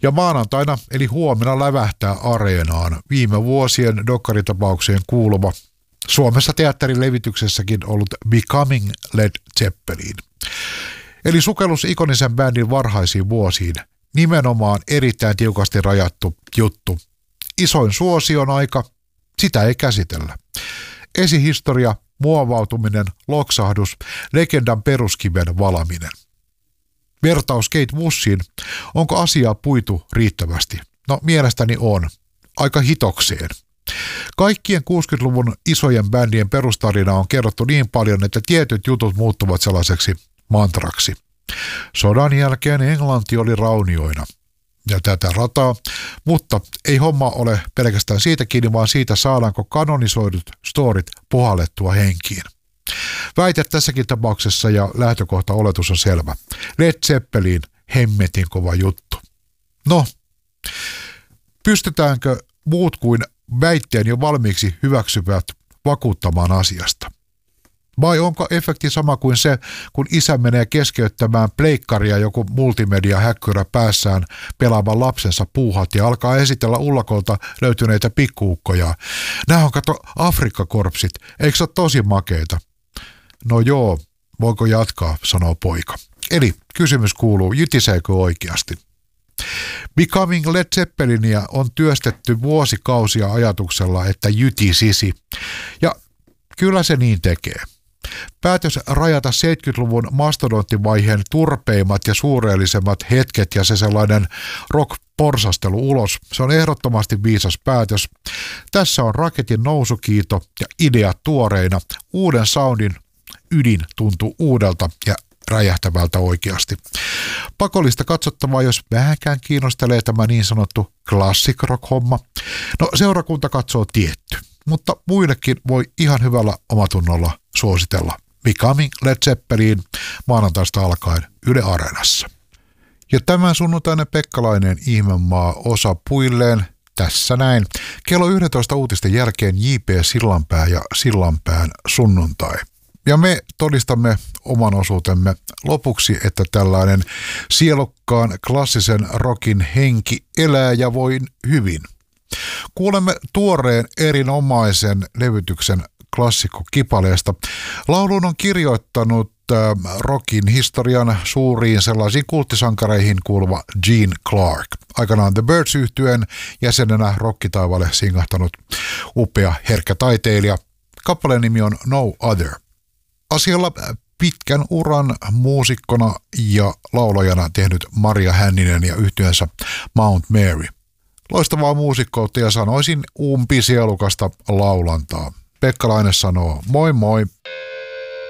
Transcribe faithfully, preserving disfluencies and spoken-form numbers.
Ja maanantaina eli huomenna lävähtää areenaan viime vuosien dokkaritapaukseen kuuluva Suomessa teatterin levityksessäkin ollut Becoming Led Zeppelin. Eli sukellus ikonisen bändin varhaisiin vuosiin. Nimenomaan erittäin tiukasti rajattu juttu. Isoin suosion aika, sitä ei käsitellä. Esihistoria, muovautuminen, loksahdus, legendan peruskiven valaminen. Vertaus Kate Bussiin, onko asiaa puitu riittävästi? No mielestäni on. Aika hitokseen. Kaikkien kuusikymmentäluvun isojen bändien perustarina on kerrottu niin paljon, että tietyt jutut muuttuvat sellaiseksi mantraksi. Sodan jälkeen Englanti oli raunioina ja tätä rataa, mutta ei homma ole pelkästään siitä kiinni, vaan siitä saadaanko kanonisoidut storit puhallettua henkiin. Väite tässäkin tapauksessa ja lähtökohta oletus on selvä. Led Zeppelin hemmetin kova juttu. No, pystytäänkö muut kuin väitteen jo valmiiksi hyväksyvät vakuuttamaan asiasta? Vai onko efekti sama kuin se, kun isä menee keskeyttämään pleikkaria joku multimedia-häkkyrä päässään pelaavan lapsensa puuhat ja alkaa esitellä ullakolta löytyneitä pikkuukkoja. Nämä on kato Afrikkakorpsit, eikö se ole tosi makeita? No joo, voiko jatkaa, sanoo poika. Eli kysymys kuuluu, jytiseekö oikeasti? Becoming Led Zeppelinia on työstetty vuosikausia ajatuksella, että jytisisi. Ja kyllä se niin tekee. Päätös rajata seitsemänkymmentäluvun mastodonttivaiheen turpeimmat ja suureellisemmat hetket ja se sellainen rock-porsastelu ulos, se on ehdottomasti viisas päätös. Tässä on raketin nousukiito ja ideat tuoreina. Uuden soundin ydin tuntuu uudelta ja räjähtävältä oikeasti. Pakollista katsottavaa, jos vähänkään kiinnostelee tämä niin sanottu classic rock-homma. No seurakunta katsoo tietty, mutta muillekin voi ihan hyvällä omatunnolla suositella Becoming Led Zeppelin maanantaista alkaen Yle Areenassa. Ja tämän sunnuntainen Pekkalainen ihmemaa osa puilleen tässä näin. Kello yksitoista uutisten jälkeen J P Sillanpää ja Sillanpään sunnuntai. Ja me todistamme oman osuutemme lopuksi, että tällainen sielukkaan klassisen rockin henki elää ja voi hyvin. Kuulemme tuoreen erinomaisen levytyksen klassikkokipaleesta. Laulun on kirjoittanut äh, rockin historian suuriin sellaisiin kulttisankareihin kuuluva Gene Clark. Aikanaan The Byrds-yhtyeen jäsenenä rockitaivaalle singahtanut upea herkkä taiteilija. Kappaleen nimi on No Other. Asialla pitkän uran muusikkona ja laulajana tehnyt Maria Hänninen ja yhtyensä Mount Mary. Loistavaa muusikkoutta ja sanoisin umpisielukasta laulantaa. Pekkalainen sanoo moi moi.